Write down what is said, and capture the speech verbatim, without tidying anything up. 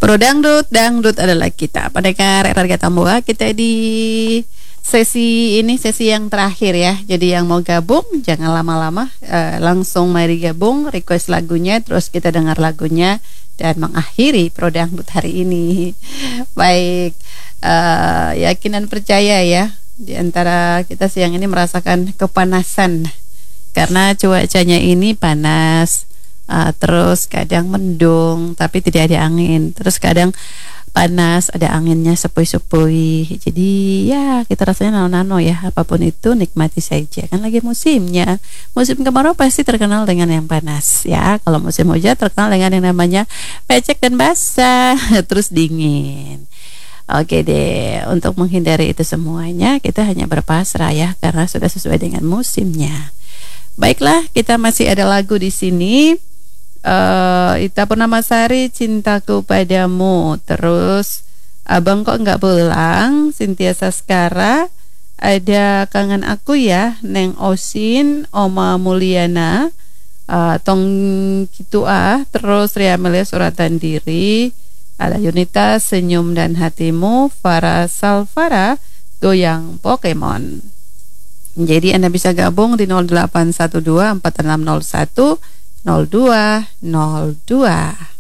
Pro Dangdut, Dangdut adalah kita. Pendengar Raga Tambua, kita di sesi ini sesi yang terakhir ya. Jadi yang mau gabung jangan lama-lama, uh, langsung mari gabung, request lagunya, terus kita dengar lagunya dan mengakhiri Pro Dangdut hari ini. Baik, uh, yakin dan percaya ya. Di antara kita siang ini merasakan kepanasan karena cuacanya ini panas. Uh, terus kadang mendung tapi tidak ada angin, terus kadang panas ada anginnya sepoi-sepoi. Jadi ya kita rasanya nano-nano ya. Apapun itu nikmati saja, kan lagi musimnya. Musim kemarau pasti terkenal dengan yang panas ya. Kalau musim hujan terkenal dengan yang namanya pecek dan basah terus dingin. Oke deh, untuk menghindari itu semuanya kita hanya berpasrah ya, karena sudah sesuai dengan musimnya. Baiklah, kita masih ada lagu di sini. Uh, Ita Purnamasari, Cintaku Padamu. Terus Abang Kok Nggak Pulang, Cynthia Saskara. Ada Kangen Aku Ya, Neng Osin, Oma Mulyana, uh, Tong Kitu Ah. Terus Ria Amelia Suratan Diri. Ada Yunita Senyum dan Hatimu. Farah Salvara, Goyang Pokemon. Jadi Anda bisa gabung di nol delapan satu dua empat enam nol satu nol dua nol dua.